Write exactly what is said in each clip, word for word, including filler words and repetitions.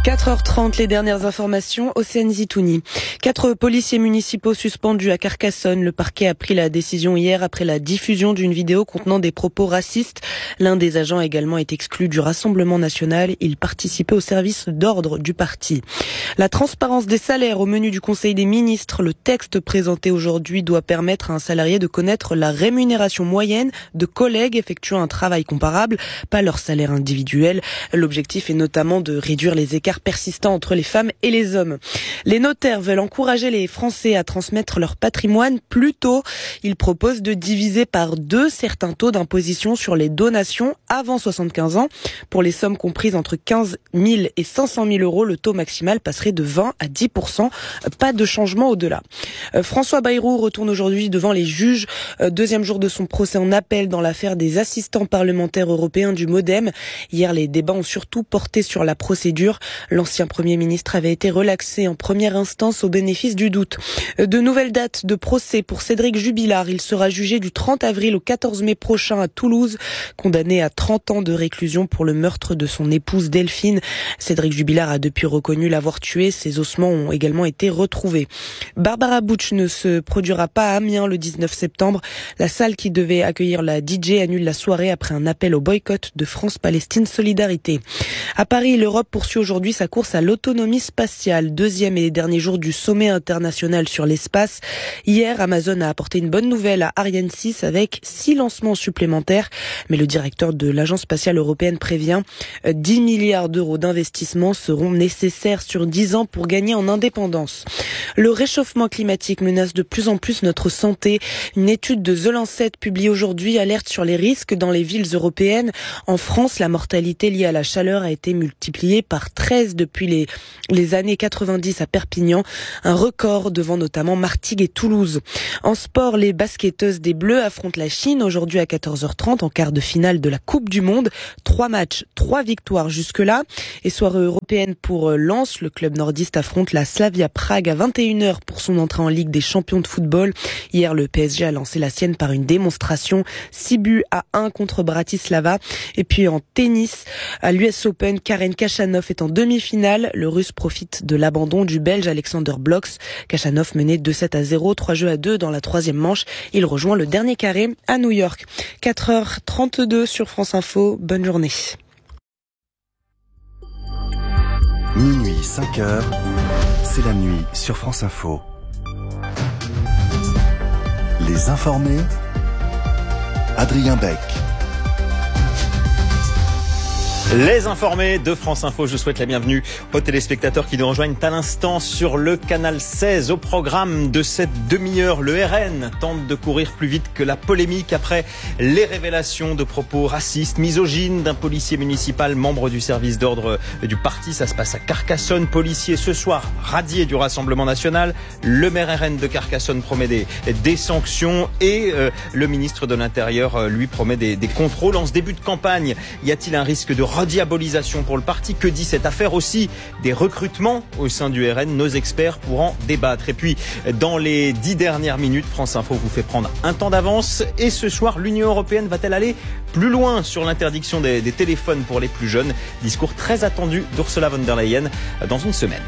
quatre heures trente, les dernières informations, Océane Zitouni. Quatre policiers municipaux suspendus à Carcassonne. Le parquet a pris la décision hier après la diffusion d'une vidéo contenant des propos racistes. L'un des agents a également été exclu du Rassemblement national. Il participait au service d'ordre du parti. La transparence des salaires au menu du Conseil des ministres. Le texte présenté aujourd'hui doit permettre à un salarié de connaître la rémunération moyenne de collègues effectuant un travail comparable, pas leur salaire individuel. L'objectif est notamment de réduire les écarts persistants entre les femmes et les hommes. Les notaires veulent encourager les Français à transmettre leur patrimoine plus tôt. Ils proposent de diviser par deux certains taux d'imposition sur les donations avant soixante-quinze ans. Pour les sommes comprises entre quinze mille et cinq cent mille euros, le taux maximal passerait de vingt à dix pour cent. Pas de changement au-delà. François Bayrou retourne aujourd'hui devant les juges. Deuxième jour de son procès en appel dans l'affaire des assistants parlementaires européens du MoDem. Hier, les débats ont surtout porté sur la procédure. L'ancien Premier ministre avait été relaxé en première instance au bénéfice du doute. De nouvelles dates de procès pour Cédric Jubilard. Il sera jugé du trente avril au quatorze mai prochain à Toulouse, condamné à trente ans de réclusion pour le meurtre de son épouse Delphine. Cédric Jubilard a depuis reconnu l'avoir tué. Ses ossements ont également été retrouvés. Barbara Butch ne se produira pas à Amiens le dix-neuf septembre. La salle qui devait accueillir la D J annule la soirée après un appel au boycott de France-Palestine Solidarité. À Paris, l'Europe poursuit aujourd'hui sa course à l'autonomie spatiale. Deuxième et dernier jour du sommet international sur l'espace. Hier, Amazon a apporté une bonne nouvelle à Ariane six avec six lancements supplémentaires. Mais le directeur de l'Agence spatiale européenne prévient dix milliards d'euros d'investissement seront nécessaires sur dix ans pour gagner en indépendance. Le réchauffement climatique menace de plus en plus notre santé. Une étude de The Lancet publiée aujourd'hui alerte sur les risques dans les villes européennes. En France, la mortalité liée à la chaleur a été multipliée par treize depuis les, les années quatre-vingt-dix à Perpignan. Un record devant notamment Martigues et Toulouse. En sport, les basketteuses des Bleus affrontent la Chine aujourd'hui à quatorze heures trente en quart de finale de la Coupe du Monde. Trois matchs, trois victoires jusque-là. Et soirée européenne pour Lens. Le club nordiste affronte la Slavia Prague à vingt et une heures pour son entrée en Ligue des champions de football. Hier, le P S G a lancé la sienne par une démonstration. six buts à un contre Bratislava. Et puis en tennis, à l'U S Open, Karen Khachanov est en demi-finale. Le Russe profite de l'abandon du Belge Alexander Blocks. Khachanov menait deux sept à zéro, trois jeux à deux dans la troisième manche. Il rejoint le dernier carré à New York. quatre heures trente-deux sur France Info. Bonne journée. Minuit, cinq heures, c'est la nuit sur France Info. Les informés, Adrien Beck. Les informés de France Info, je souhaite la bienvenue aux téléspectateurs qui nous rejoignent à l'instant sur le canal seize. Au programme de cette demi-heure, le R N tente de courir plus vite que la polémique après les révélations de propos racistes, misogynes d'un policier municipal membre du service d'ordre du parti. Ça se passe à Carcassonne. Policier ce soir radié du Rassemblement national. Le maire R N de Carcassonne promet des, des sanctions et euh, le ministre de l'Intérieur euh, lui promet des, des contrôles. En ce début de campagne, y a-t-il un risque de rediabolisation pour le parti? Que dit cette affaire aussi des recrutements au sein du R N? Nos experts pour en débattre. Et puis, dans les dix dernières minutes, France Info vous fait prendre un temps d'avance. Et ce soir, l'Union européenne va-t-elle aller plus loin sur l'interdiction des, des téléphones pour les plus jeunes? Discours très attendu d'Ursula von der Leyen dans une semaine.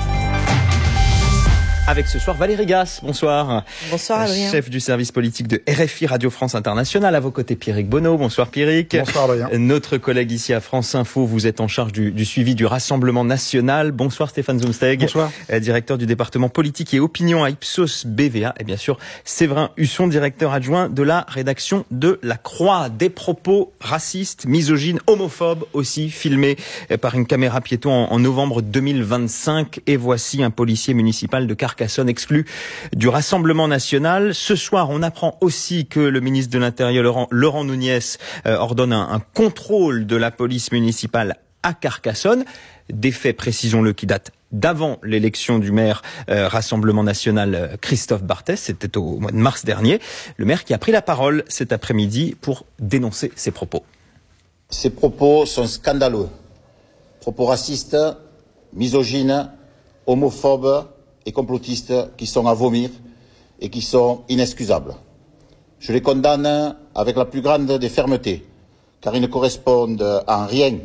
Avec ce soir Valérie Gasse, bonsoir. Bonsoir Adrien. Chef du service politique de R F I Radio France Internationale. À vos côtés Pierrick Bonneau, bonsoir Pierrick. Bonsoir Adrien. Notre collègue ici à France Info, vous êtes en charge du, du suivi du Rassemblement national. Bonsoir Stéphane Zumsteg. Bonsoir. Directeur du département politique et opinion à Ipsos B V A. Et bien sûr Séverin Husson, directeur adjoint de la rédaction de La Croix. Des propos racistes, misogynes, homophobes aussi filmés par une caméra piéton en, en novembre deux mille vingt-cinq. Et voici un policier municipal de Carcassonne exclu du Rassemblement national. Ce soir, on apprend aussi que le ministre de l'Intérieur, Laurent, Laurent Nunez, euh, ordonne un, un contrôle de la police municipale à Carcassonne. Des faits, précisons-le, qui datent d'avant l'élection du maire euh, Rassemblement national euh, Christophe Barthès. C'était au mois de mars dernier. Le maire qui a pris la parole cet après-midi pour dénoncer ces propos. Ces propos sont scandaleux. Propos racistes, misogynes, homophobes et complotistes qui sont à vomir et qui sont inexcusables. Je les condamne avec la plus grande des fermetés, car ils ne correspondent en rien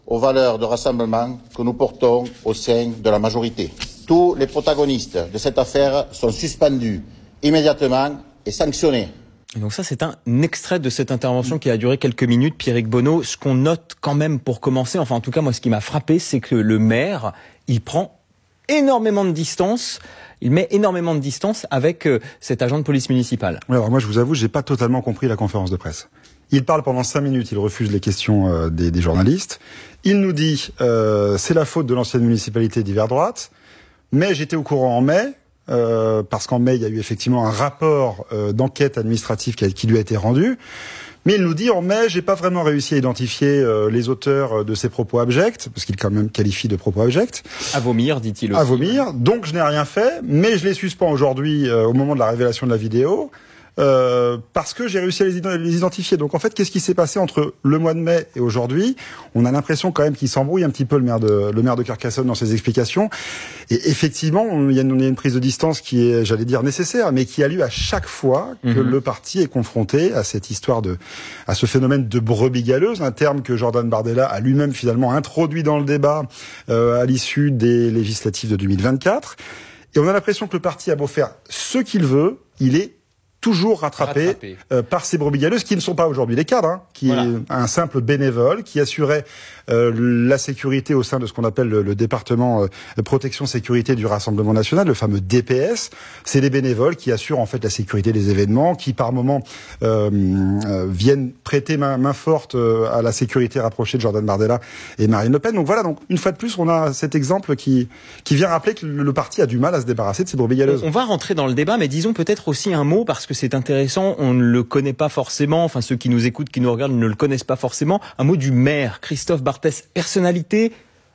aux valeurs de rassemblement que nous portons au sein de la majorité. Tous les protagonistes de cette affaire sont suspendus immédiatement et sanctionnés. Et donc ça, c'est un extrait de cette intervention qui a duré quelques minutes. Pierrick Bonneau, ce qu'on note quand même pour commencer, enfin en tout cas moi ce qui m'a frappé, c'est que le maire, il prend énormément de distance, il met énormément de distance avec euh, cet agent de police municipale. Oui, alors moi je vous avoue, j'ai pas totalement compris la conférence de presse. Il parle pendant cinq minutes, il refuse les questions euh, des, des journalistes. Il nous dit euh, c'est la faute de l'ancienne municipalité d'hiver droite, mais j'étais au courant en mai. Euh, parce qu'en mai, il y a eu effectivement un rapport euh, d'enquête administrative qui, a, qui lui a été rendu. Mais il nous dit, en mai, j'ai pas vraiment réussi à identifier euh, les auteurs de ces propos abjects, parce qu'il quand même qualifie de propos abjects. À vomir, dit-il aussi. À vomir. Donc, je n'ai rien fait, mais je les suspends aujourd'hui euh, au moment de la révélation de la vidéo. Euh, parce que j'ai réussi à les, les identifier. Donc en fait, qu'est-ce qui s'est passé entre le mois de mai et aujourd'hui? On a l'impression quand même qu'il s'embrouille un petit peu le maire de le maire de Carcassonne dans ses explications. Et effectivement, il y a une, il y a une prise de distance qui est, j'allais dire, nécessaire, mais qui a lieu à chaque fois que mmh. le parti est confronté à cette histoire de, à ce phénomène de brebis galeuse, un terme que Jordan Bardella a lui-même finalement introduit dans le débat euh, à l'issue des législatives de deux mille vingt-quatre. Et on a l'impression que le parti a beau faire ce qu'il veut, il est toujours rattrapé, rattrapé. Euh, par ces brebis galeuses qui ne sont pas aujourd'hui les cadres, hein, qui voilà. est un simple bénévole qui assurait euh, la sécurité au sein de ce qu'on appelle le, le département euh, protection sécurité du Rassemblement national, le fameux D P S. C'est des bénévoles qui assurent en fait la sécurité des événements, qui par moment euh, euh, viennent prêter main, main forte euh, à la sécurité rapprochée de Jordan Bardella et Marine Le Pen. Donc voilà, donc une fois de plus, on a cet exemple qui qui vient rappeler que le, le parti a du mal à se débarrasser de ces brebis galeuses. On va rentrer dans le débat, mais disons peut-être aussi un mot parce que c'est intéressant, on ne le connaît pas forcément, enfin ceux qui nous écoutent, qui nous regardent ne le connaissent pas forcément, un mot du maire, Christophe Barthès, personnalité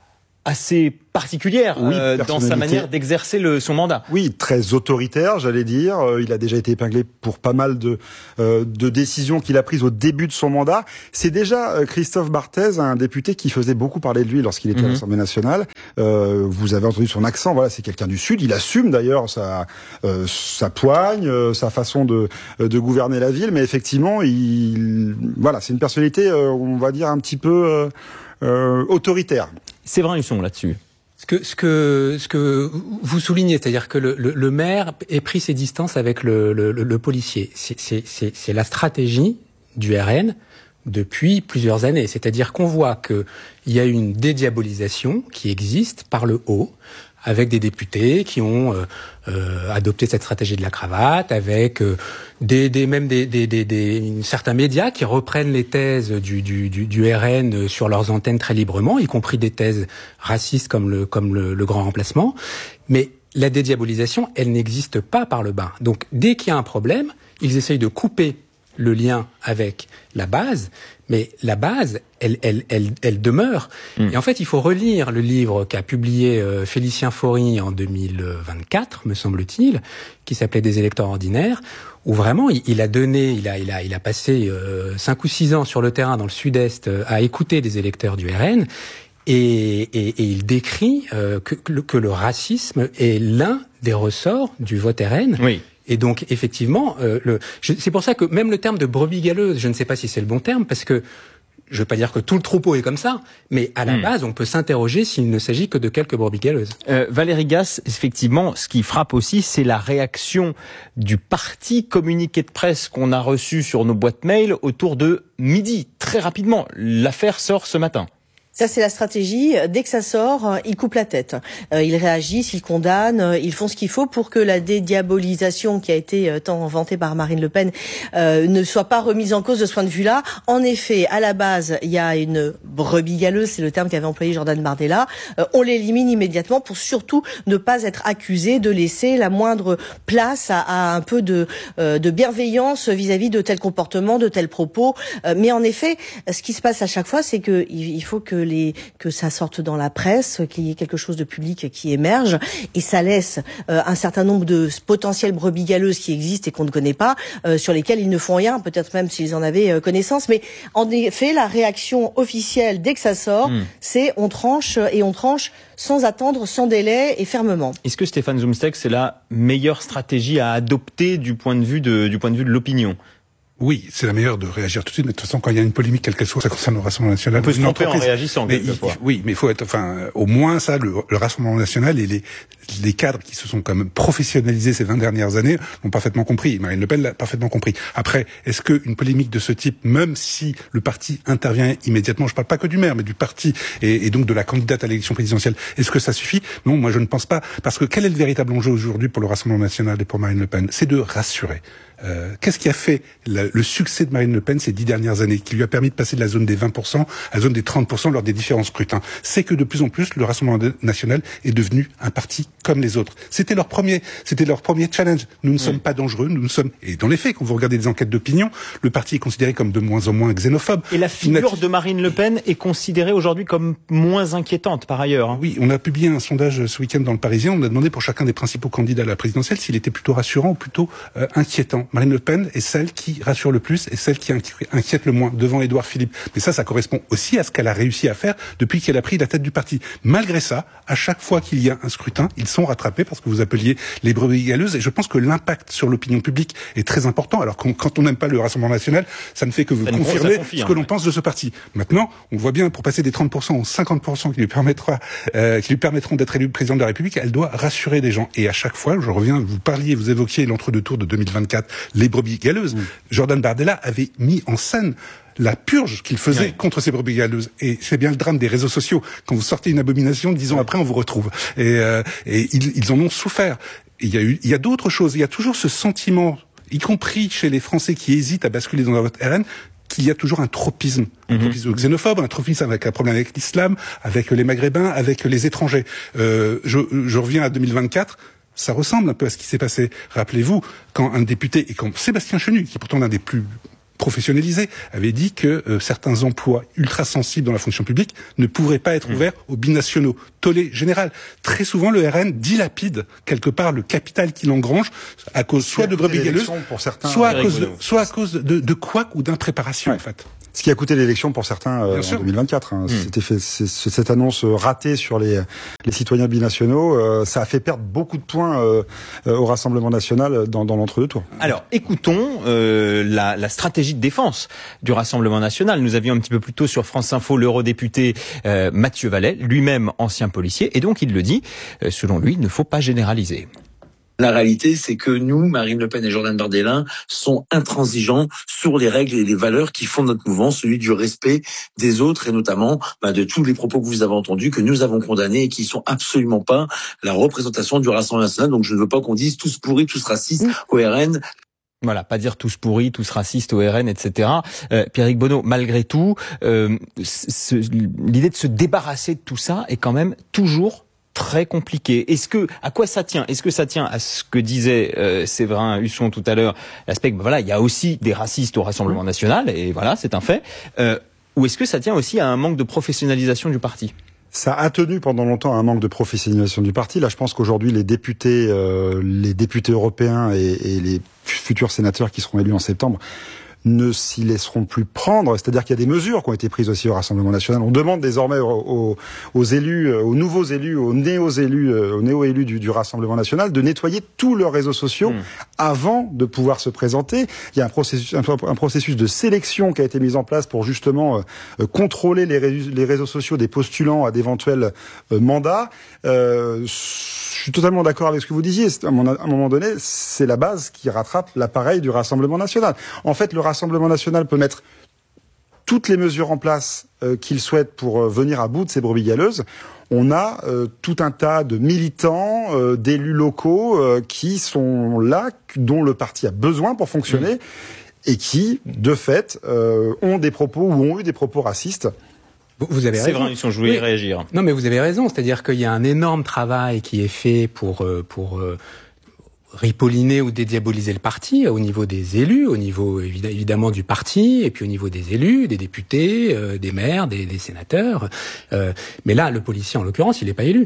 assez particulière oui, euh, dans sa manière d'exercer le, son mandat. Oui, très autoritaire, j'allais dire. Euh, il a déjà été épinglé pour pas mal de, euh, de décisions qu'il a prises au début de son mandat. C'est déjà euh, Christophe Barthès, un député qui faisait beaucoup parler de lui lorsqu'il était mmh. à l'Assemblée nationale. Euh, vous avez entendu son accent, voilà, c'est quelqu'un du Sud. Il assume d'ailleurs sa, euh, sa poigne, euh, sa façon de, de gouverner la ville, mais effectivement, il, voilà, c'est une personnalité, euh, on va dire, un petit peu euh, euh, autoritaire. Séverin Husson là-dessus. Ce que, ce que, ce que vous soulignez, c'est-à-dire que le, le, le maire ait pris ses distances avec le, le, le policier. C'est, c'est, c'est, c'est la stratégie du R N depuis plusieurs années. C'est-à-dire qu'on voit qu'il y a une dédiabolisation qui existe par le haut, avec des députés qui ont euh, euh, adopté cette stratégie de la cravate, avec euh, des, des même des, des, des, des certains médias qui reprennent les thèses du, du, du, du R N sur leurs antennes très librement, y compris des thèses racistes comme le comme le, le grand remplacement. Mais la dédiabolisation, elle n'existe pas par le bas. Donc dès qu'il y a un problème, ils essayent de couper le lien avec la base, mais la base, elle, elle, elle, elle demeure. Mmh. Et en fait, il faut relire le livre qu'a publié euh, Félicien Faury en deux mille vingt-quatre, me semble-t-il, qui s'appelait Des électeurs ordinaires, où vraiment il, il a donné, il a, il a, il a passé euh, cinq ou six ans sur le terrain dans le Sud-Est euh, à écouter des électeurs du R N. Et, et, et il décrit euh, que, que, le, que le racisme est l'un des ressorts du vote R N. Oui. Et donc, effectivement, euh, le, je, c'est pour ça que même le terme de brebis galeuse, je ne sais pas si c'est le bon terme, parce que je veux pas dire que tout le troupeau est comme ça, mais à la mmh. base, on peut s'interroger s'il ne s'agit que de quelques brebis galeuses. Euh, Valérie Gasse, effectivement, ce qui frappe aussi, c'est la réaction du parti communiqué de presse qu'on a reçu sur nos boîtes mail autour de midi. Très rapidement, l'affaire sort ce matin. Ça, c'est la stratégie. Dès que ça sort, ils coupent la tête. Euh, ils réagissent, ils condamnent, euh, ils font ce qu'il faut pour que la dédiabolisation qui a été euh, tant vantée par Marine Le Pen euh, ne soit pas remise en cause de ce point de vue-là. En effet, à la base, il y a une brebis galeuse, c'est le terme qu'avait employé Jordan Bardella. Euh, on l'élimine immédiatement pour surtout ne pas être accusé de laisser la moindre place à, à un peu de, euh, de bienveillance vis-à-vis de tels comportements, de tels propos. Euh, mais en effet, ce qui se passe à chaque fois, c'est que il, il faut que Les, que ça sorte dans la presse, qu'il y ait quelque chose de public qui émerge, et ça laisse euh, un certain nombre de potentielles brebis galeuses qui existent et qu'on ne connaît pas, euh, sur lesquelles ils ne font rien, peut-être même s'ils en avaient euh, connaissance. Mais en effet, la réaction officielle dès que ça sort, mmh. c'est on tranche et on tranche sans attendre, sans délai et fermement. Est-ce que Stéphane Zumsteeg, c'est la meilleure stratégie à adopter du point de vue de, du point de vue de l'opinion ? Oui, c'est la meilleure de réagir tout de suite. Mais de toute façon, quand il y a une polymique, quelle qu'elle soit, ça concerne le Rassemblement national. On peut se tromper en réagissant mais quelquefois. Il, oui, mais il faut être, enfin, au moins ça, le, le Rassemblement national et les, les cadres qui se sont quand même professionnalisés ces vingt dernières années l'ont parfaitement compris. Marine Le Pen l'a parfaitement compris. Après, est-ce qu'une polémique de ce type, même si le parti intervient immédiatement, je parle pas que du maire, mais du parti et, et donc de la candidate à l'élection présidentielle, est-ce que ça suffit? Non, moi je ne pense pas. Parce que quel est le véritable enjeu aujourd'hui pour le Rassemblement national et pour Marine Le Pen? C'est de rassurer. Euh, qu'est-ce qui a fait le, le succès de Marine Le Pen ces dix dernières années, qui lui a permis de passer de la zone des vingt pour cent à la zone des trente pour cent lors des différents scrutins? C'est que de plus en plus, le Rassemblement national est devenu un parti comme les autres. C'était leur premier, c'était leur premier challenge. Nous ne oui. sommes pas dangereux, nous ne sommes, et dans les faits, quand vous regardez les enquêtes d'opinion, le parti est considéré comme de moins en moins xénophobe. Et la figure de Marine Le Pen est considérée aujourd'hui comme moins inquiétante, par ailleurs. Hein. Oui, on a publié un sondage ce week-end dans le Parisien, on a demandé pour chacun des principaux candidats à la présidentielle s'il était plutôt rassurant ou plutôt euh, inquiétant. Marine Le Pen est celle qui rassure le plus et celle qui inquiète le moins devant Édouard Philippe. Mais ça, ça correspond aussi à ce qu'elle a réussi à faire depuis qu'elle a pris la tête du parti. Malgré ça, à chaque fois qu'il y a un scrutin, ils sont rattrapés parce que vous appeliez les brebis galeuses. Et je pense que l'impact sur l'opinion publique est très important. Alors quand on n'aime pas le Rassemblement national, ça ne fait que vous ça confirmer confirme, ce que l'on ouais. pense de ce parti. Maintenant, on voit bien, pour passer des trente pour cent aux cinquante pour cent qui lui permettra, euh, qui lui permettront d'être élu président de la République, elle doit rassurer des gens. Et à chaque fois, je reviens, vous parliez, vous évoquiez l'entre-deux-tours de deux mille vingt-quatre, les brebis galeuses. Mmh. Jordan Bardella avait mis en scène la purge qu'il faisait oui. contre ces brebis galeuses. Et c'est bien le drame des réseaux sociaux. Quand vous sortez une abomination, dix ans après, on vous retrouve. Et, euh, et ils, ils en ont souffert. Et il y a eu, il y a d'autres choses. Il y a toujours ce sentiment, y compris chez les Français qui hésitent à basculer dans la vote R N, qu'il y a toujours un tropisme, un mm-hmm. tropisme xénophobe, un tropisme avec un problème avec l'islam, avec les Maghrébins, avec les étrangers. Euh, je, je reviens à deux mille vingt-quatre. Ça ressemble un peu à ce qui s'est passé. Rappelez-vous, quand un député, et quand Sébastien Chenu, qui est pourtant l'un des plus professionnalisés, avait dit que euh, certains emplois ultra sensibles dans la fonction publique ne pourraient pas être mmh. ouverts aux binationaux. Tollé général. Très souvent, le R N dilapide quelque part le capital qu'il engrange à cause soit de brebis galeuses, soit à cause de, soit à cause de, de couac ou d'impréparation, ouais. en fait. Ce qui a coûté l'élection pour certains euh, en deux mille vingt-quatre. Hein. Mmh. C'était fait, c'est, c'est, cette annonce ratée sur les, les citoyens binationaux, euh, ça a fait perdre beaucoup de points euh, euh, au Rassemblement national dans, dans l'entre-deux tours. Alors, écoutons euh, la, la stratégie de défense du Rassemblement national. Nous avions un petit peu plus tôt sur France Info l'eurodéputé euh, Mathieu Vallet, lui-même ancien policier, et donc il le dit, euh, selon lui, il ne faut pas généraliser. La réalité, c'est que nous, Marine Le Pen et Jordan Bardella, sont intransigeants sur les règles et les valeurs qui font notre mouvement, celui du respect des autres et notamment bah, de tous les propos que vous avez entendus, que nous avons condamnés et qui sont absolument pas la représentation du Rassemblement national. Donc je ne veux pas qu'on dise tous pourris, tous racistes au R N. Voilà, pas dire tous pourris, tous racistes au R N, et cetera. Euh, Pierrick Bonneau, malgré tout, euh, ce, l'idée de se débarrasser de tout ça est quand même toujours très compliqué. Est-ce que, à quoi ça tient? Est-ce que ça tient à ce que disait euh, Séverin Husson tout à l'heure, l'aspect que ben voilà, il y a aussi des racistes au Rassemblement national, et voilà, c'est un fait. Euh, ou est-ce que ça tient aussi à un manque de professionnalisation du parti? Ça a tenu pendant longtemps à un manque de professionnalisation du parti. Là, je pense qu'aujourd'hui, les députés, euh, les députés européens et, et les futurs sénateurs qui seront élus en septembre ne s'y laisseront plus prendre. C'est-à-dire qu'il y a des mesures qui ont été prises aussi au Rassemblement national. On demande désormais aux, aux, aux élus, aux nouveaux élus, aux néo-élus, aux néo-élus du, du Rassemblement national de nettoyer tous leurs réseaux sociaux mmh. avant de pouvoir se présenter. Il y a un processus, un, un processus de sélection qui a été mis en place pour justement euh, contrôler les, ré, les réseaux sociaux des postulants à d'éventuels euh, mandats. Euh, je suis totalement d'accord avec ce que vous disiez. À un moment donné, c'est la base qui rattrape l'appareil du Rassemblement national. En fait, le Rassemblement national peut mettre toutes les mesures en place euh, qu'il souhaite pour euh, venir à bout de ces brebis galeuses. On a euh, tout un tas de militants, euh, d'élus locaux euh, qui sont là, dont le parti a besoin pour fonctionner, mmh. et qui, de fait, euh, ont des propos ou ont eu des propos racistes. Vous avez raison. C'est vrai, ils sont joués oui. réagir. Non, mais vous avez raison. C'est-à-dire qu'il y a un énorme travail qui est fait pour pour ripolliner ou dédiaboliser le parti au niveau des élus, au niveau évidemment du parti, et puis au niveau des élus, des députés, euh, des maires, des, des sénateurs. Euh, mais là, le policier, en l'occurrence, il n'est pas élu.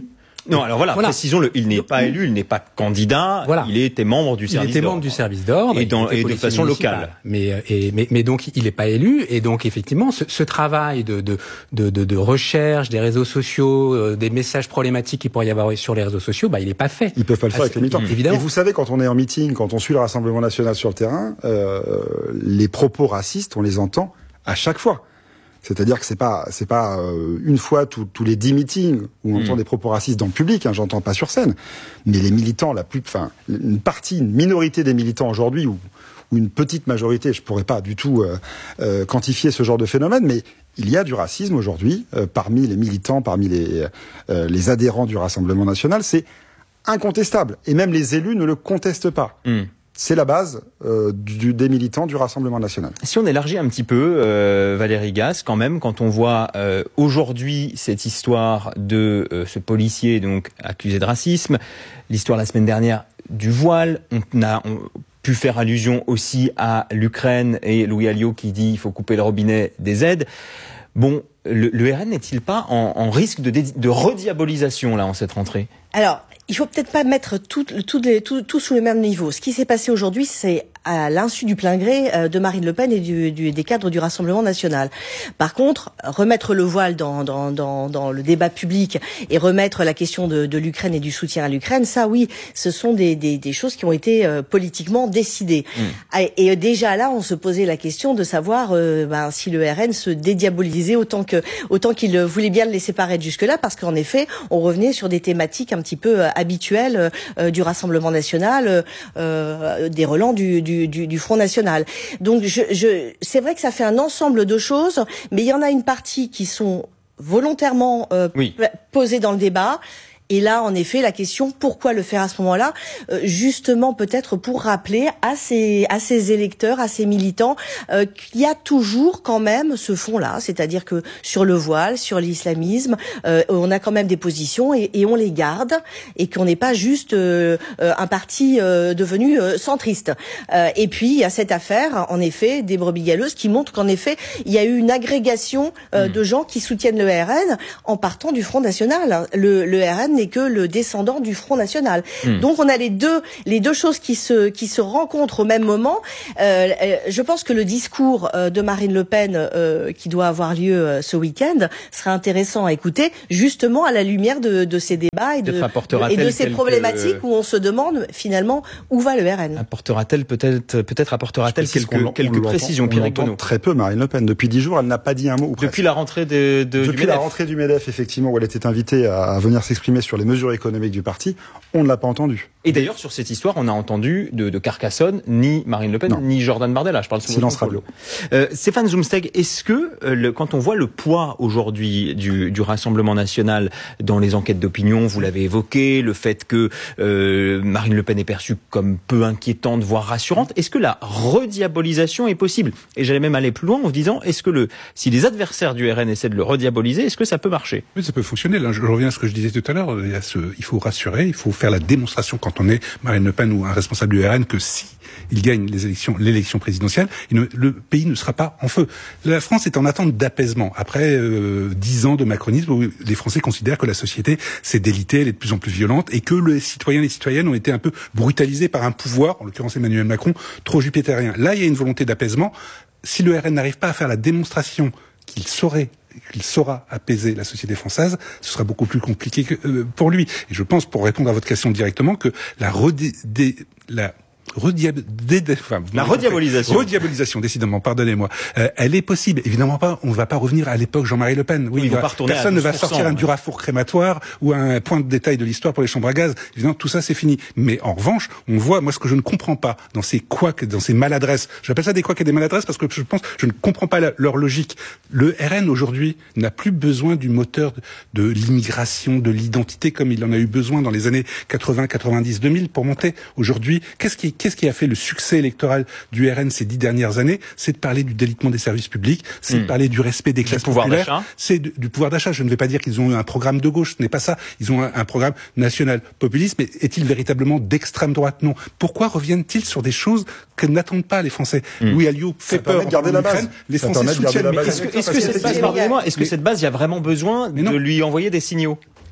Non, alors voilà, voilà. précisons-le, il n'est pas élu, il n'est pas candidat, voilà. il était membre du service d'ordre. Il était membre du service d'ordre. Et, dans, et de façon locale. Mais, et, mais, mais donc, il n'est pas élu. Et donc, effectivement, ce, ce travail de, de, de, de, de recherche des réseaux sociaux, euh, des messages problématiques qu'il pourrait y avoir sur les réseaux sociaux, bah, il n'est pas fait. Ils peuvent pas le faire ah, avec les militants. Évidemment. Et vous savez, quand on est en meeting, quand on suit le Rassemblement national sur le terrain, euh, les propos racistes, on les entend à chaque fois. C'est-à-dire que c'est pas c'est pas euh, une fois tous tous les dix meetings où on mmh. entend des propos racistes dans le public, hein, j'entends pas sur scène. Mais les militants, la plus, enfin, une partie, une minorité des militants aujourd'hui, ou, ou une petite majorité, je pourrais pas du tout euh, euh, quantifier ce genre de phénomène, mais il y a du racisme aujourd'hui euh, parmi les militants, parmi les euh, les adhérents du Rassemblement national, c'est incontestable. Et même les élus ne le contestent pas. Mmh. C'est la base euh, du, des militants du Rassemblement national. Si on élargit un petit peu, euh, Valérie Gasse, quand même, quand on voit euh, aujourd'hui cette histoire de euh, ce policier donc accusé de racisme, l'histoire la semaine dernière du voile, on a on, pu faire allusion aussi à l'Ukraine et Louis Alliot qui dit il faut couper le robinet des aides. Bon, le, le R N n'est-il pas en, en risque de, de rediabolisation là en cette rentrée ? Alors, il faut peut-être pas mettre tout, tout, les, tout, tout sous le même niveau. Ce qui s'est passé aujourd'hui, c'est à l'insu du plein gré de Marine Le Pen et du, du, des cadres du Rassemblement national. Par contre, remettre le voile dans, dans, dans, dans le débat public et remettre la question de, de l'Ukraine et du soutien à l'Ukraine, ça oui, ce sont des, des, des choses qui ont été euh, politiquement décidées. Mmh. Et, et déjà là, on se posait la question de savoir euh, ben, si le R N se dédiabolisait autant que autant qu'il voulait bien le laisser paraître jusque-là, parce qu'en effet, on revenait sur des thématiques un petit peu euh, habituelles euh, du Rassemblement national, euh, des relents du, du Du, du Front National. Donc, je, je, c'est vrai que ça fait un ensemble de choses, mais il y en a une partie qui sont volontairement euh, oui. posées dans le débat. Et là, en effet, la question, pourquoi le faire à ce moment-là ? euh, Justement, peut-être pour rappeler à ces, à ces électeurs, à ces militants, euh, qu'il y a toujours quand même ce fond-là, c'est-à-dire que sur le voile, sur l'islamisme, euh, on a quand même des positions et, et on les garde, et qu'on n'est pas juste euh, un parti euh, devenu euh, centriste. Euh, et puis, il y a cette affaire, en effet, des brebis galeuses qui montre qu'en effet, il y a eu une agrégation euh, mmh. de gens qui soutiennent le R N en partant du Front National. Le, le R N n'est que le descendant du Front National. Mmh. Donc on a les deux les deux choses qui se qui se rencontrent au même moment. Euh, je pense que le discours de Marine Le Pen euh, qui doit avoir lieu ce week-end sera intéressant à écouter, justement à la lumière de, de ces débats et de, de, et de ces problématiques où on se demande finalement où va le R N. Apportera-t-elle peut-être peut-être apportera-t-elle quelques quelques précisions, Pierre Econnot ? Très peu Marine Le Pen depuis dix jours, elle n'a pas dit un mot. Ou depuis presque. la rentrée de, de depuis du la rentrée du MEDEF, effectivement, où elle était invitée à, à venir s'exprimer sur les mesures économiques du parti, on ne l'a pas entendu. Et d'ailleurs, sur cette histoire, on a entendu de, de Carcassonne, ni Marine Le Pen, non. ni Jordan Bardella. Je parle sous Silence radio. Euh, Stéphane Zumsteg, est-ce que, euh, le, quand on voit le poids aujourd'hui du, du Rassemblement national dans les enquêtes d'opinion, vous l'avez évoqué, le fait que euh, Marine Le Pen est perçue comme peu inquiétante, voire rassurante, est-ce que la rediabolisation est possible ? Et j'allais même aller plus loin en vous disant, est-ce que le, si les adversaires du R N essaient de le rediaboliser, est-ce que ça peut marcher ? Oui, ça peut fonctionner. Là, je reviens à ce que je disais tout à l'heure. Il y a ce, il faut rassurer, il faut faire la démonstration quand on est Marine Le Pen ou un responsable du R N que si il gagne les élections, l'élection présidentielle, il ne, le pays ne sera pas en feu. La France est en attente d'apaisement. Après euh, dix ans de macronisme où les Français considèrent que la société s'est délitée, elle est de plus en plus violente et que les citoyens et les citoyennes ont été un peu brutalisés par un pouvoir, en l'occurrence Emmanuel Macron, trop jupitérien. Là, il y a une volonté d'apaisement. Si le R N n'arrive pas à faire la démonstration qu'il saurait qu'il saura apaiser la société française, ce sera beaucoup plus compliqué que, euh, pour lui. Et je pense, pour répondre à votre question directement, que la redé, dé, la Rediab... Dé... Enfin, la rediabolisation. Rediabolisation, décidément, pardonnez-moi. Euh, elle est possible. Évidemment pas, on ne va pas revenir à l'époque Jean-Marie Le Pen. Oui, oui, va, personne ne va sortir un Durafour crématoire ou un point de détail de l'histoire pour les chambres à gaz. Évidemment, tout ça, c'est fini. Mais en revanche, on voit, moi, ce que je ne comprends pas dans ces couacs, dans ces maladresses, j'appelle ça des couacs et des maladresses parce que je pense, je ne comprends pas la, leur logique. Le R N, aujourd'hui, n'a plus besoin du moteur de, de l'immigration, de l'identité, comme il en a eu besoin dans les années quatre-vingts, quatre-vingt-dix, deux mille pour monter. Aujourd'hui, qu'est-ce qui Qu'est-ce qui a fait le succès électoral du R N ces dix dernières années ? C'est de parler du délitement des services publics, c'est mmh. de parler du respect des classes populaires, c'est de, du pouvoir d'achat. Je ne vais pas dire qu'ils ont eu un programme de gauche, ce n'est pas ça. Ils ont un, un programme national populiste, mais est-il véritablement d'extrême droite ? Non. Pourquoi reviennent-ils sur des choses que n'attendent pas les Français ? mmh. Louis Alliot fait peur en garder la base. Les Français soutiennent. Mais est-ce que, est-ce que cette base, pardonnez-moi, est-ce que cette base, il y a vraiment besoin de lui envoyer des signaux ?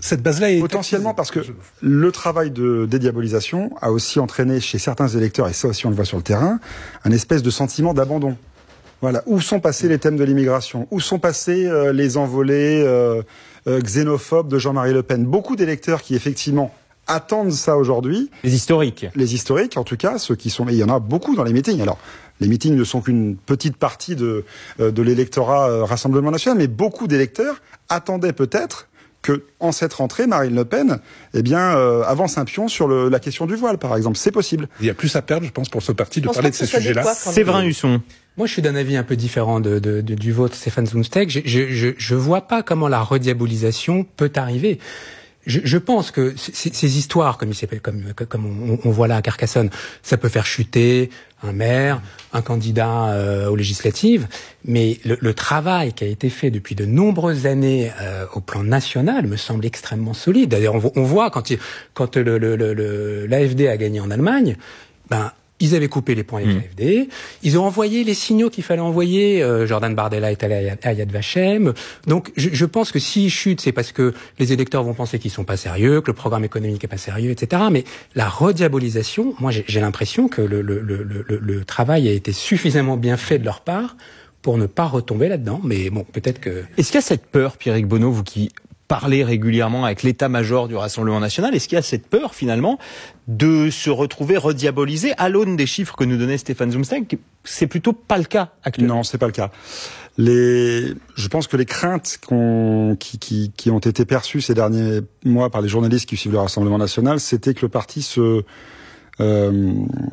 cette base-là est potentiellement parce que le travail de dédiabolisation a aussi entraîné chez certains électeurs, et ça aussi on le voit sur le terrain, un espèce de sentiment d'abandon. Voilà, où sont passés les thèmes de l'immigration? Où sont passés euh, les envolées euh, euh, xénophobes de Jean-Marie Le Pen? Beaucoup d'électeurs qui effectivement attendent ça aujourd'hui. Les historiques. Les historiques, en tout cas, ceux qui sont. Et il y en a beaucoup dans les meetings. Alors, les meetings ne sont qu'une petite partie de euh, de l'électorat euh, Rassemblement National, mais beaucoup d'électeurs attendaient peut-être que, en cette rentrée, Marine Le Pen, eh bien, euh, avance un pion sur le, la question du voile, par exemple. C'est possible. Il y a plus à perdre, je pense, pour ce parti de parler de ces sujets-là. Séverin Husson. Moi, je suis d'un avis un peu différent de, de, de, du vôtre, Stéphane Zumsteg. Je, je, je, je vois pas comment la rediabolisation peut arriver. Je, je pense que ces, ces histoires, comme il s'appelle, comme, comme on, on voit là à Carcassonne, ça peut faire chuter un maire, un candidat euh, aux législatives, mais le, le travail qui a été fait depuis de nombreuses années euh, au plan national me semble extrêmement solide. D'ailleurs, on, on voit quand, il, quand le, le, le, le, l'A F D a gagné en Allemagne, ben ils avaient coupé les points avec mmh. l'A F D, ils ont envoyé les signaux qu'il fallait envoyer, euh, Jordan Bardella est allé à Yad Vashem, donc je, je pense que s'ils chutent, c'est parce que les électeurs vont penser qu'ils sont pas sérieux, que le programme économique est pas sérieux, et cetera. Mais la rediabolisation, moi j'ai, j'ai l'impression que le, le, le, le, le travail a été suffisamment bien fait de leur part pour ne pas retomber là-dedans, mais bon, peut-être que... Est-ce qu'il y a cette peur, Pierrick Bonneau, vous qui parler régulièrement avec l'état-major du Rassemblement National, est-ce qu'il y a cette peur finalement de se retrouver rediabolisé à l'aune des chiffres que nous donnait Stéphane Zumsteg? C'est plutôt pas le cas actuellement. Non, c'est pas le cas. Les, je pense que les craintes qu'on, qui, qui, qui ont été perçues ces derniers mois par les journalistes qui suivent le Rassemblement National, c'était que le parti se euh,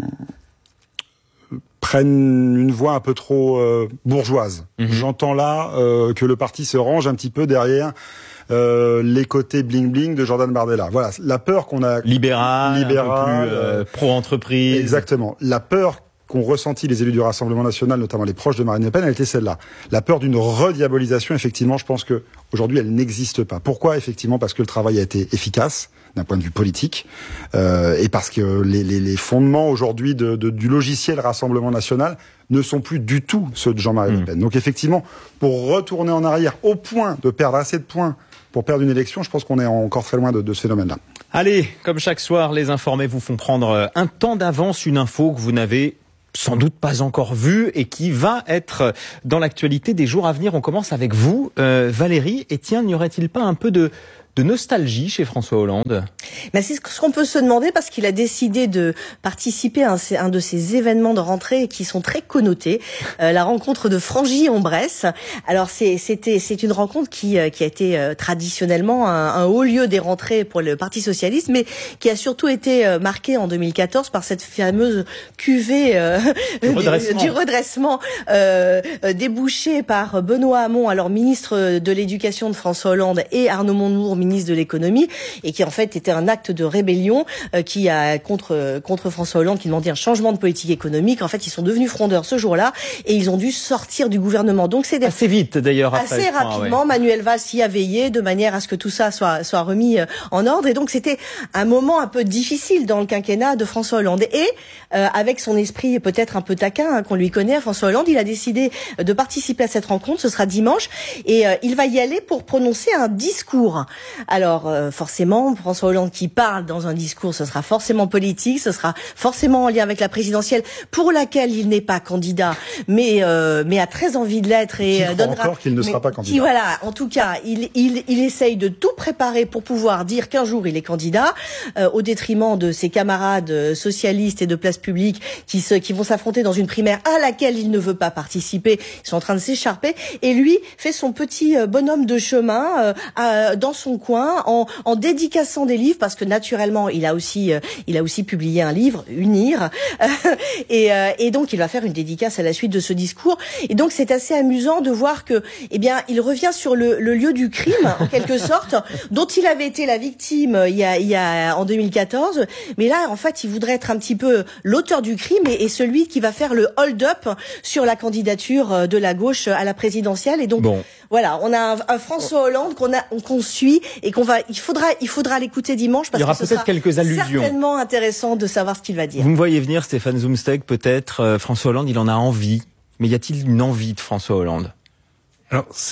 prenne une voie un peu trop euh, bourgeoise. Mmh. J'entends là euh, que le parti se range un petit peu derrière Euh, les côtés bling-bling de Jordan Bardella. Voilà, la peur qu'on a... Libéral, libéral un peu plus euh, pro-entreprise. Exactement. La peur qu'ont ressenti les élus du Rassemblement National, notamment les proches de Marine Le Pen, elle était celle-là. La peur d'une rediabolisation, effectivement, je pense que aujourd'hui, elle n'existe pas. Pourquoi? Effectivement, parce que le travail a été efficace d'un point de vue politique, euh, et parce que les, les, les fondements aujourd'hui de, de, du logiciel Rassemblement National ne sont plus du tout ceux de Jean-Marie mmh. Le Pen. Donc effectivement, pour retourner en arrière au point de perdre assez de points pour perdre une élection, je pense qu'on est encore très loin de, de ce phénomène-là. Allez, comme chaque soir, les informés vous font prendre un temps d'avance une info que vous n'avez sans doute pas encore vue et qui va être dans l'actualité des jours à venir. On commence avec vous, euh, Valérie. Et tiens, n'y aurait-il pas un peu de... de nostalgie chez François Hollande? Ben c'est ce qu'on peut se demander parce qu'il a décidé de participer à un, un de ces événements de rentrée qui sont très connotés, euh, la rencontre de Frangy en Bresse. Alors c'est, c'était, c'est une rencontre qui, qui a été euh, traditionnellement un, un haut lieu des rentrées pour le Parti socialiste, mais qui a surtout été euh, marquée en deux mille quatorze par cette fameuse cuvée euh, du redressement, du redressement euh, débouchée par Benoît Hamon, alors ministre de l'Éducation de François Hollande, et Arnaud Montebourg, ministre de l'économie, et qui en fait était un acte de rébellion euh, qui a contre contre François Hollande, qui demandait un changement de politique économique. En fait, ils sont devenus frondeurs ce jour-là et ils ont dû sortir du gouvernement. Donc c'est des... assez vite d'ailleurs. Après, assez rapidement. Ouais. Manuel Valls y a veillé de manière à ce que tout ça soit soit remis en ordre. Et donc c'était un moment un peu difficile dans le quinquennat de François Hollande. Et euh, avec son esprit peut-être un peu taquin hein, qu'on lui connaît, François Hollande, il a décidé de participer à cette rencontre. Ce sera dimanche et euh, il va y aller pour prononcer un discours. Alors euh, forcément, François Hollande qui parle dans un discours, ce sera forcément politique, ce sera forcément en lien avec la présidentielle pour laquelle il n'est pas candidat, mais euh, mais a très envie de l'être et qui donnera. Encore qu'il ne mais, sera pas candidat. Qui, voilà, en tout cas, il il il essaye de tout préparer pour pouvoir dire qu'un jour il est candidat, euh, au détriment de ses camarades socialistes et de Place Publique qui se qui vont s'affronter dans une primaire à laquelle il ne veut pas participer. Ils sont en train de s'écharper et lui fait son petit bonhomme de chemin euh, à, dans son coin en, en dédicaçant des livres parce que naturellement il a aussi euh, il a aussi publié un livre, Unir, euh, et, euh, et donc il va faire une dédicace à la suite de ce discours. Et donc c'est assez amusant de voir que eh bien il revient sur le, le lieu du crime en quelque sorte dont il avait été la victime il y a il y a en deux mille quatorze, mais là en fait il voudrait être un petit peu l'auteur du crime et, et celui qui va faire le hold-up sur la candidature de la gauche à la présidentielle. Et donc bon. Voilà, on a un, un François Hollande qu'on a qu'on suit et qu'on va il faudra il faudra l'écouter dimanche parce il y aura que ce peut-être sera quelques allusions. Certainement intéressant de savoir ce qu'il va dire. Vous me voyez venir, Stéphane Zumsteg, peut-être euh, François Hollande, il en a envie. Mais y a-t-il une envie de François Hollande? Alors c'est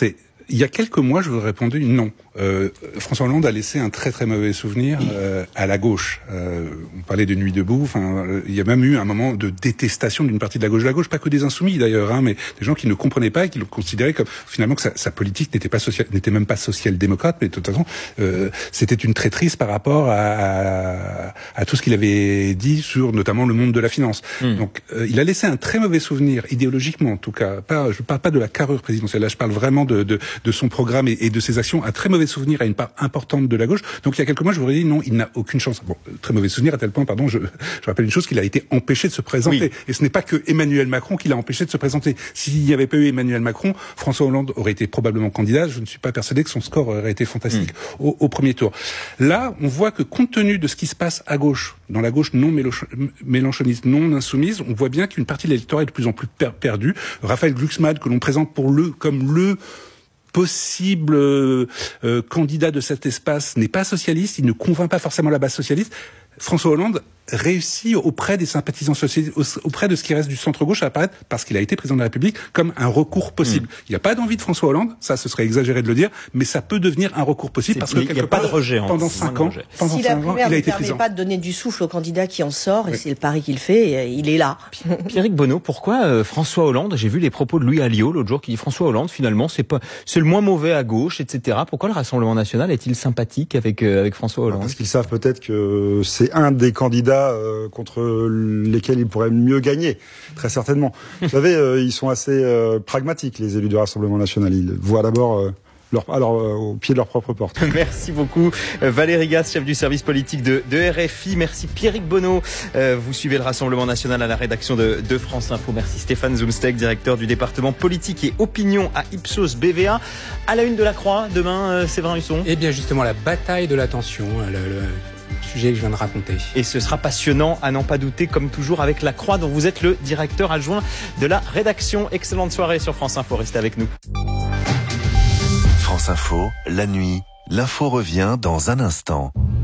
Il y a quelques mois, je vous répondais non. Euh, François Hollande a laissé un très très mauvais souvenir euh, à la gauche. Euh, on parlait de Nuit debout. Enfin, euh, il y a même eu un moment de détestation d'une partie de la gauche de la gauche, pas que des insoumis d'ailleurs, hein, mais des gens qui ne comprenaient pas et qui le considéraient comme finalement que sa, sa politique n'était pas social, n'était même pas social-démocrate, mais de toute façon, euh, c'était une traîtrise par rapport à, à, à tout ce qu'il avait dit sur notamment le monde de la finance. Mmh. Donc, euh, il a laissé un très mauvais souvenir idéologiquement, en tout cas. Pas, je parle pas de la carrure présidentielle. Là, je parle vraiment de, de, de son programme et, et de ses actions. Un très mauvais souvenir à une part importante de la gauche. Donc il y a quelques mois, je vous aurais dit non, il n'a aucune chance. Bon, très mauvais souvenir à tel point, pardon, je, je rappelle une chose, qu'il a été empêché de se présenter. Oui. Et ce n'est pas que Emmanuel Macron qui l'a empêché de se présenter. S'il n'y avait pas eu Emmanuel Macron, François Hollande aurait été probablement candidat. Je ne suis pas persuadé que son score aurait été fantastique mmh. au, au premier tour. Là, on voit que compte tenu de ce qui se passe à gauche, dans la gauche non mélenchoniste, non insoumise, on voit bien qu'une partie de l'électorat est de plus en plus per- perdue. Raphaël Glucksmann, que l'on présente pour le comme le possible euh, euh, candidat de cet espace, n'est pas socialiste, il ne convainc pas forcément la base socialiste. François Hollande réussit auprès des sympathisants socialistes, auprès de ce qui reste du centre-gauche à apparaître, parce qu'il a été président de la République, comme un recours possible. Mmh. Il n'y a pas d'envie de François Hollande, ça ce serait exagéré de le dire, mais ça peut devenir un recours possible, c'est, parce que il n'y a pas de rejet. Pendant cinq ans, pendant si cinq la ans, primaire il a ne été permet président. pas de donner du souffle au candidat qui en sort, oui. et c'est le pari qu'il fait, il est là. Pierrick Bonneau, pourquoi euh, François Hollande, j'ai vu les propos de Louis Alliot l'autre jour qui dit François Hollande finalement c'est pas, c'est le moins mauvais à gauche, et cetera. Pourquoi le Rassemblement National est-il sympathique avec euh, avec François Hollande? Parce qu'ils savent peut-être que c'est un des candidats euh, contre lesquels ils pourraient mieux gagner, très certainement. Vous savez, euh, ils sont assez euh, pragmatiques, les élus du Rassemblement National. Ils voient d'abord euh, leur, alors, euh, au pied de leur propre porte. Merci beaucoup Valérie Gasse, chef du service politique de, de R F I. Merci Pierrick Bonneau. Euh, vous suivez le Rassemblement National à la rédaction de, de France Info. Merci Stéphane Zumsteg, directeur du département politique et opinion à Ipsos B V A. À la une de la Croix, demain, euh, Séverin Husson. Eh bien justement, la bataille de l'attention, le, le... sujet que je viens de raconter. Et ce sera passionnant, à n'en pas douter, comme toujours avec La Croix, dont vous êtes le directeur adjoint de la rédaction. Excellente soirée sur France Info, restez avec nous. France Info, la nuit, l'info revient dans un instant.